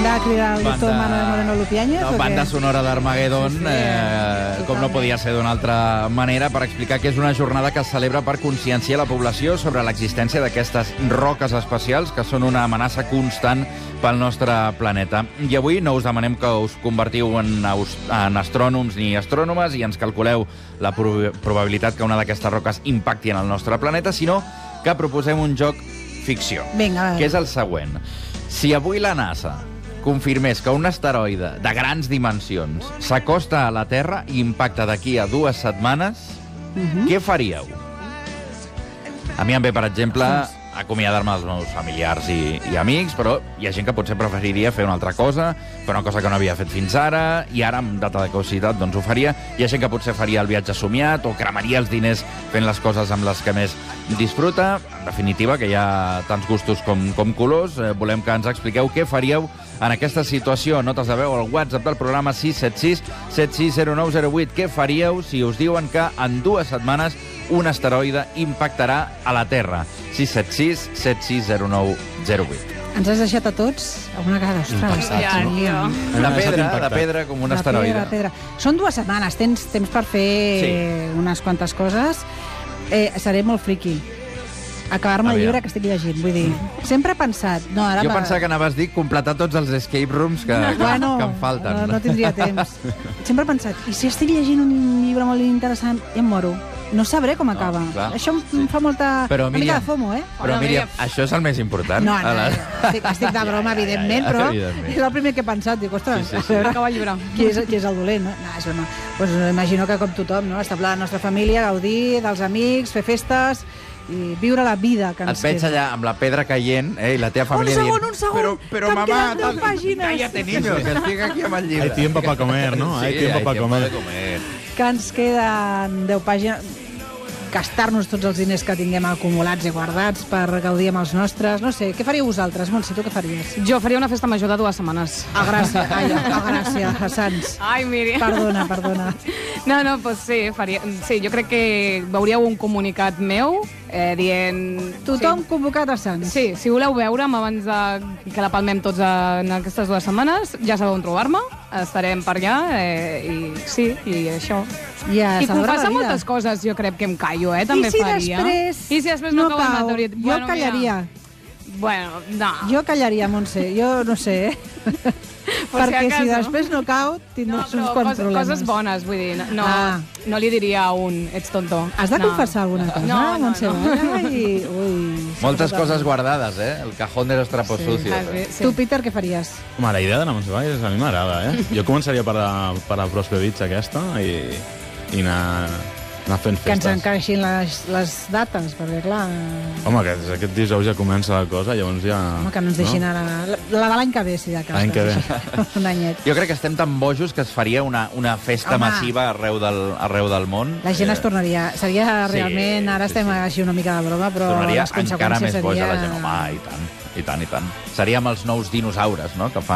de cridar el doctor Manuel Moreno Lupiáñez? No, banda sonora d'Armageddon, com no podia ser d'una altra manera, per explicar que és una jornada que es celebra per conscienciar la població sobre l'existència d'aquestes roques especials que són una amenaça constant pel nostre planeta. I avui no us demanem que us convertiu en astrònoms ni astrònomes i ens calculeu la probabilitat que una d'aquestes roques impacti en el nostre planeta, sinó que proposem un joc ficció, que és el següent. Si avui la NASA confirmés que un asteroide de grans dimensions s'acosta a la Terra i impacta d'aquí a 2 setmanes, què faríeu? A mi em ve, per exemple, acomiadar-me dels meus familiars i amics, però hi ha gent que potser preferiria fer una altra cosa, fer una cosa que no havia fet fins ara, i ara, amb data de caducitat, doncs ho faria. Hi ha gent que potser faria el viatge somiat o cremaria els diners fent les coses amb les que més disfruta. En definitiva, que hi ha tants gustos com colors. Volem que ens expliqueu què faríeu en aquesta situació. Notes de veu al WhatsApp del programa 676 760908. Què faríeu si us diuen que en 2 setmanes un asteroide impactarà a la Terra? 676 760908. Ens has deixat a tots a una cara, ostres. De pedra, com un asteroide. Pedra. Són 2 setmanes, tens temps per fer unes quantes coses. Seré molt friqui. Acabar-me el llibre que estic llegint, vull dir. Sempre he pensat... Jo pensava que anaves a dir completar tots els escape rooms que em falten. No tindria temps. Sempre he pensat, i si estic llegint un llibre molt interessant i em moro? No sabré com acaba. Això em fa molta... Una mica de FOMO, eh? Però, Míriam, això és el més important. No, estic de broma, evidentment, però és el primer que he pensat. Dic, ostres, a veure acaba el llibre. Qui és el dolent, no? No, és broma. Pues imagino que com tothom, no? Establir la nostra família, gaudir dels amics, fer festes i viure la vida que ens queda. Et veig allà amb la pedra caient i la teva família dient... Un segon! Però mamà, cállate, niño, que estic aquí amb el llibre. Hay tiempo para comer, ¿no? Hay tiempo para comer. Que ens queden 10 pàgines... gastar-nos tots els diners que tinguem acumulats i guardats per gaudir amb els nostres... No sé, què faríeu vosaltres, Montse? Tu què faries? Jo faria una festa major de 2 setmanes. A Gràcia, a Gràcia, a Sants. Ai, Míriam. Perdona. No, doncs sí, faria... Sí, jo crec que veuríeu un comunicat meu dient... Tothom convocat a Sants. Sí, si voleu veure'm abans que la palmem tots en aquestes 2 setmanes, ja sabeu on trobar-me, estarem per allà i això. I confessar moltes coses, jo crec que em callo, també faria. I si després no cau? Jo callaria. Bueno, no. Jo callaria, Montse, jo no sé, perquè si després no cau, tindràs uns quants problemes. Coses bones, vull dir, no li diria a un, ets tonto. Has de confessar alguna cosa, Montse? Moltes coses guardades, El cajón de los trapos sucios. Tu, Peter, què faries? Home, la idea d'anar a Montserrat a mi m'agrada, Jo començaria per la Prosper Beach aquesta i anar fent festes. Que ens encaixin les dates, perquè clar... Home, que aquest dijous ja comença la cosa, llavors ja... Home, que no ens deixin ara... La de l'any que ve, si de cas. L'any que ve. Un anyet. Jo crec que estem tan bojos que es faria una festa massiva arreu del món. La gent es tornaria... Seria realment... Ara estem així una mica de broma, però les conseqüències encara més boja la gent. Home, i tant. Seríem els nous dinosaures, no?, que fan